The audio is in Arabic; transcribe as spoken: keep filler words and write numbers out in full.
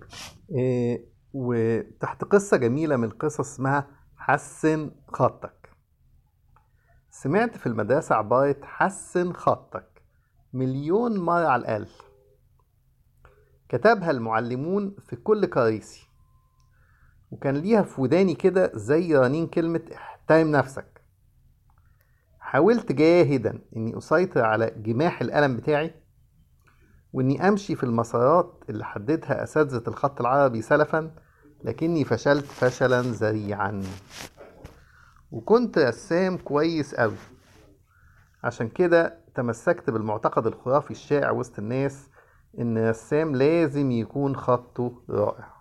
إيه، وتحت قصة جميلة من القصص اسمها حسن خطك. سمعت في المدرسة عبارة حسن خطك مليون مرة على الأقل. كتبها المعلمون في كل كراسي، وكان ليها في وداني كده زي رنين كلمة احترم نفسك. حاولت جاهدا اني اسيطر على جماح القلم بتاعي، واني امشي في المسارات اللي حددها اساتذة الخط العربي سلفا، لكني فشلت فشلا ذريعا. وكنت رسام كويس قوي، عشان كده تمسكت بالمعتقد الخرافي الشائع وسط الناس ان الرسام لازم يكون خطه رائع.